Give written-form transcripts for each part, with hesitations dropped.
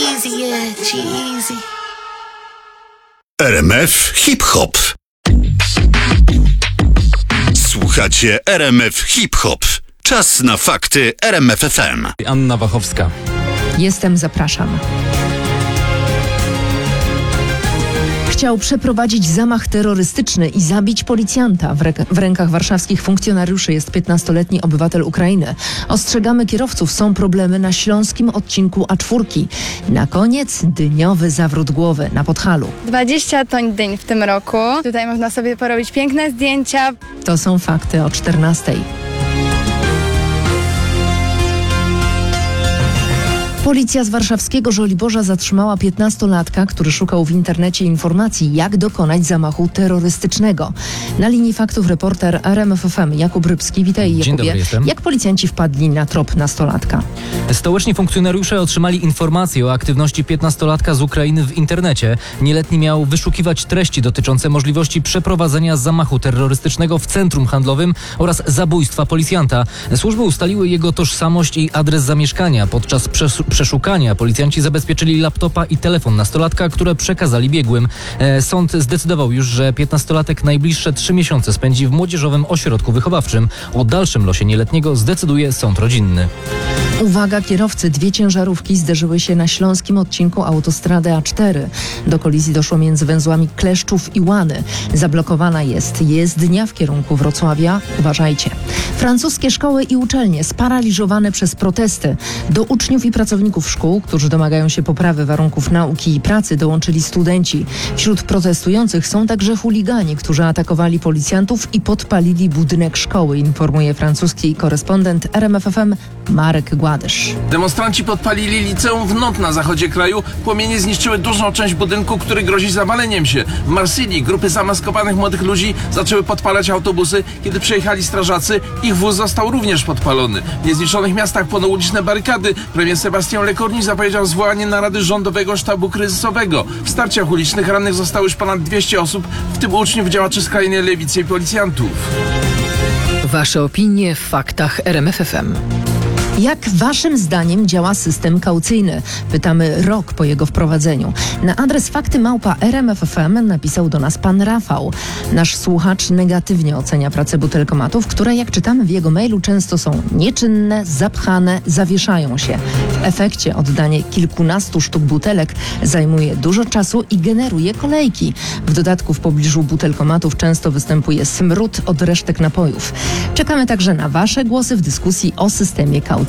Cheesy, yeah, cheesy. RMF Hip-Hop. Słuchacie RMF Hip-Hop. Czas na fakty RMF FM. Anna Wachowska. Jestem, zapraszam. Chciał przeprowadzić zamach terrorystyczny i zabić policjanta. W rękach warszawskich funkcjonariuszy jest 15-letni obywatel Ukrainy. Ostrzegamy kierowców, są problemy na śląskim odcinku A4. Na koniec dyniowy zawrót głowy na Podhalu. 20 ton dyń w tym roku. Tutaj można sobie porobić piękne zdjęcia. To są fakty o 14:00. Policja z warszawskiego Żoliborza zatrzymała 15-latka, który szukał w internecie informacji, jak dokonać zamachu terrorystycznego. Na linii faktów reporter RMF FM Jakub Rybski. Witaj, Jakubie. Dzień dobry, jestem. Jak policjanci wpadli na trop nastolatka? Stołeczni funkcjonariusze otrzymali informację o aktywności 15-latka z Ukrainy w internecie. Nieletni miał wyszukiwać treści dotyczące możliwości przeprowadzenia zamachu terrorystycznego w centrum handlowym oraz zabójstwa policjanta. Służby ustaliły jego tożsamość i adres zamieszkania. Podczas przeszukania policjanci zabezpieczyli laptopa i telefon nastolatka, które przekazali biegłym. Sąd zdecydował już, że 15-latek najbliższe 3 miesiące spędzi w młodzieżowym ośrodku wychowawczym. O dalszym losie nieletniego zdecyduje sąd rodzinny. Uwaga kierowcy, 2 ciężarówki zderzyły się na śląskim odcinku autostrady A4. Do kolizji doszło między węzłami Kleszczów i Łany. Zablokowana jest jezdnia w kierunku Wrocławia. Uważajcie. Francuskie szkoły i uczelnie sparaliżowane przez protesty. Do uczniów i pracowników szkół, którzy domagają się poprawy warunków nauki i pracy, dołączyli studenci. Wśród protestujących są także chuligani, którzy atakowali policjantów i podpalili budynek szkoły, informuje francuski korespondent RMF FM Marek Gładysz. Demonstranci podpalili liceum w Nantes na zachodzie kraju. Płomienie zniszczyły dużą część budynku, który grozi zawaleniem się. W Marsylii grupy zamaskowanych młodych ludzi zaczęły podpalać autobusy. Kiedy przyjechali strażacy, ich wóz został również podpalony. W niezliczonych miastach płoną uliczne barykady. Premier Sebastian Lecornu zapowiedział zwołanie narady rządowego sztabu kryzysowego. W starciach ulicznych rannych zostało już ponad 200 osób, w tym uczniów, działaczy skrajnej lewicy i policjantów. Wasze opinie w faktach RMF FM. Jak waszym zdaniem działa system kaucyjny? Pytamy rok po jego wprowadzeniu. Na adres fakty@rmf.fm napisał do nas pan Rafał. Nasz słuchacz negatywnie ocenia pracę butelkomatów, które, jak czytamy w jego mailu, często są nieczynne, zapchane, zawieszają się. W efekcie oddanie kilkunastu sztuk butelek zajmuje dużo czasu i generuje kolejki. W dodatku w pobliżu butelkomatów często występuje smród od resztek napojów. Czekamy także na wasze głosy w dyskusji o systemie kaucyjnym.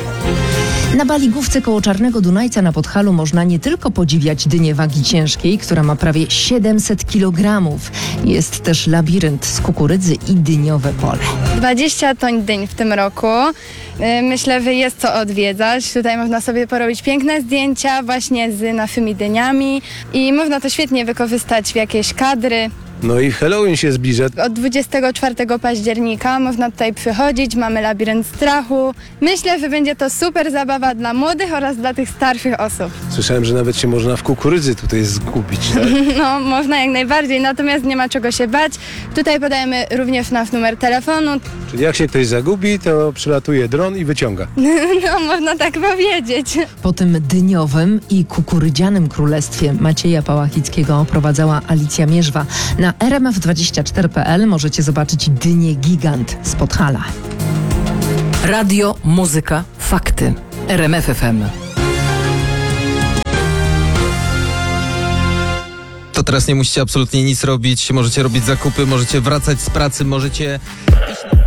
Na baligówce koło Czarnego Dunajca na Podhalu można nie tylko podziwiać dynię wagi ciężkiej, która ma prawie 700 kg. Jest też labirynt z kukurydzy i dyniowe pole. 20 ton dyń w tym roku. Myślę, że jest co odwiedzać. Tutaj można sobie porobić piękne zdjęcia właśnie z naszymi dyniami i można to świetnie wykorzystać w jakieś kadry. No i Halloween się zbliża. Od 24 października można tutaj przychodzić, mamy labirynt strachu. Myślę, że będzie to super zabawa dla młodych oraz dla tych starszych osób. Słyszałem, że nawet się można w kukurydzy tutaj zgubić, tak? No, można jak najbardziej, natomiast nie ma czego się bać. Tutaj podajemy również nasz numer telefonu. Czyli jak się ktoś zagubi, to przylatuje dron i wyciąga. No, można tak powiedzieć. Po tym dyniowym i kukurydzianym królestwie Macieja Pałachickiego prowadzała Alicja Mierzwa. Na rmf24.pl możecie zobaczyć dynię gigant z Podhala. Radio, muzyka, fakty. RMF FM. To teraz nie musicie absolutnie nic robić, możecie robić zakupy, możecie wracać z pracy, możecie iść na...